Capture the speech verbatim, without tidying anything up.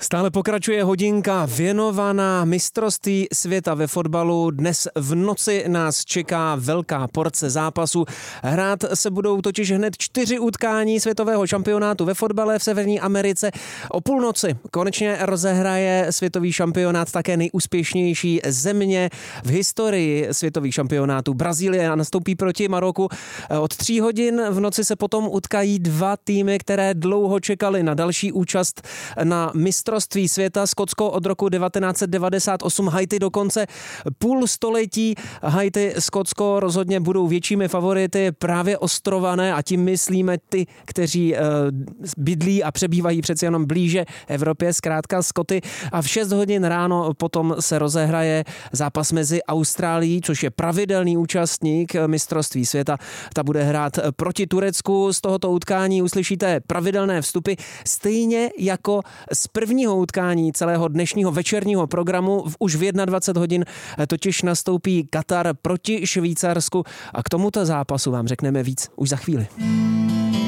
Stále pokračuje hodinka věnovaná mistrovství světa ve fotbalu. Dnes v noci nás čeká velká porce zápasů. Hrát se budou totiž hned čtyři utkání světového šampionátu ve fotbale v Severní Americe. O půlnoci konečně rozehraje světový šampionát také nejúspěšnější země v historii světových šampionátů. Brazílie nastoupí proti Maroku. Od tří hodin v noci se potom utkají dva týmy, které dlouho čekali na další účast na mistrovství světa. Skotsko od roku devatenáct set devadesát osm, Haiti dokonce půl století. Haiti, Skotsko rozhodně budou většími favority, právě Ostrované, a tím myslíme ty, kteří uh, bydlí a přebývají přeci jenom blíže Evropě, zkrátka Skoty. A v šest hodin ráno potom se rozehraje zápas mezi Austrálií, což je pravidelný účastník mistrovství světa. Ta bude hrát proti Turecku. Z tohoto utkání uslyšíte pravidelné vstupy, stejně jako z prvního utkání celého dnešního večerního programu. Už v dvacet jedna hodin totiž nastoupí Katar proti Švýcarsku a k tomuto zápasu vám řekneme víc už za chvíli.